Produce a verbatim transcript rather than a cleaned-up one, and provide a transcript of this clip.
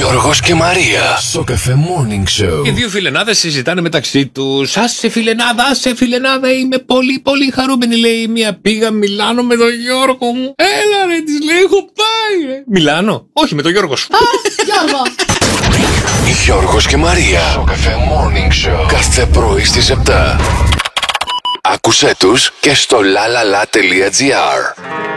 Γιώργος και Μαρία στο Cafe Morning Show. Οι δύο φιλενάδες συζητάνε μεταξύ τους. Άσε φιλενάδα, άσε φιλενάδα, είμαι πολύ πολύ χαρούμενη, λέει η μία. Πήγα Μιλάνο με τον Γιώργο μου. Έλα ρε, της λέει, έχω πάει ρε. Μιλάνο, όχι με τον Γιώργο σου. Α, Γιώργο. Γιώργος και Μαρία στο Cafe Morning Show. Κάθε πρωί στις επτά. Άκουσέ τους και στο lalala.gr.